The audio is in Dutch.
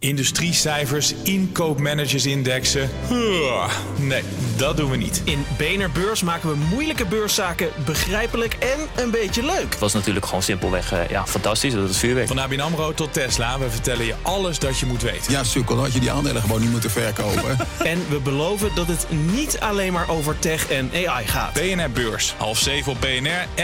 Industriecijfers, inkoopmanagersindexen. Nee, dat doen we niet. In BNR Beurs maken we moeilijke beurszaken begrijpelijk en een beetje leuk. Het was natuurlijk gewoon simpelweg fantastisch. Dat is vuurwerk. Van ABN AMRO tot Tesla, we vertellen je alles dat je moet weten. Ja, sukkel, dan had je die aandelen gewoon niet moeten verkopen. En we beloven dat het niet alleen maar over tech en AI gaat. BNR Beurs, 6:30 op BNR.